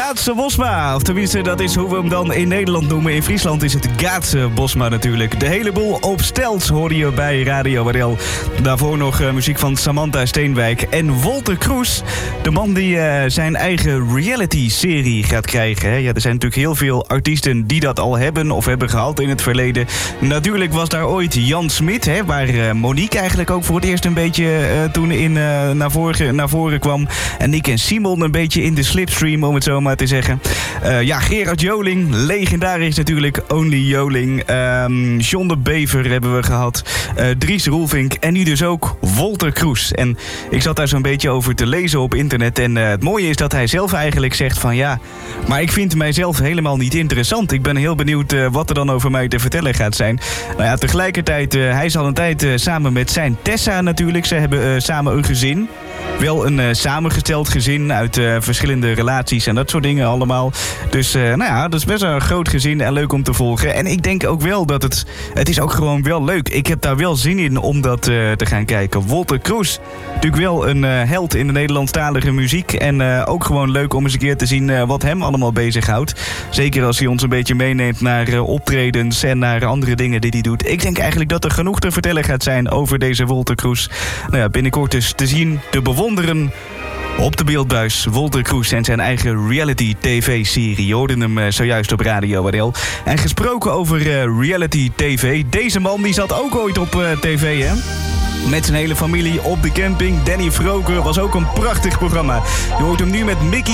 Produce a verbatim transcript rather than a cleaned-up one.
Gaatse Bosma. Of tenminste, dat is hoe we hem dan in Nederland noemen. In Friesland is het Gaatse Bosma natuurlijk. De hele boel op stelt hoorde je bij Radio R L. Daarvoor nog uh, muziek van Samantha Steenwijk. En Wolter Kroes, de man die uh, zijn eigen reality-serie gaat krijgen. Hè? Ja, er zijn natuurlijk heel veel artiesten die dat al hebben of hebben gehad in het verleden. Natuurlijk was daar ooit Jan Smit, hè, waar uh, Monique eigenlijk ook voor het eerst een beetje uh, toen in, uh, naar, voren, naar voren kwam. En Nick en Simon een beetje in de slipstream, om het zo maar te zeggen. Uh, ja, Gerard Joling, legendarisch natuurlijk, Only Joling. Um, John de Bever hebben we gehad. Uh, Dries Roelvink en nu dus ook Wolter Kroes. En ik zat daar zo'n beetje over te lezen op internet. En uh, het mooie is dat hij zelf eigenlijk zegt van ja, maar ik vind mijzelf helemaal niet interessant. Ik ben heel benieuwd uh, wat er dan over mij te vertellen gaat zijn. Nou ja, tegelijkertijd, uh, hij is al een tijd uh, samen met zijn Tessa natuurlijk. Ze hebben uh, samen een gezin. Wel een uh, samengesteld gezin uit uh, verschillende relaties en dat soort dingen allemaal. Dus uh, nou ja, dat is best wel een groot gezin en leuk om te volgen. En ik denk ook wel dat het... Het is ook gewoon wel leuk. Ik heb daar wel zin in om dat uh, te gaan kijken. Wolter Kroes, natuurlijk wel een uh, held in de Nederlandstalige muziek. En uh, ook gewoon leuk om eens een keer te zien uh, wat hem allemaal bezighoudt. Zeker als hij ons een beetje meeneemt naar uh, optredens en naar andere dingen die hij doet. Ik denk eigenlijk dat er genoeg te vertellen gaat zijn over deze Wolter Kroes. Nou ja, binnenkort dus te zien, te bewonderen op de beeldbuis. Wolter Kroes en zijn eigen reality-tv-serie. Je hoorde hem uh, zojuist op Radio R L. En gesproken over uh, reality-tv. Deze man die zat ook ooit op uh, tv, hè? Met zijn hele familie op de camping. Danny Vroger was ook een prachtig programma. Je hoort hem nu met Mickey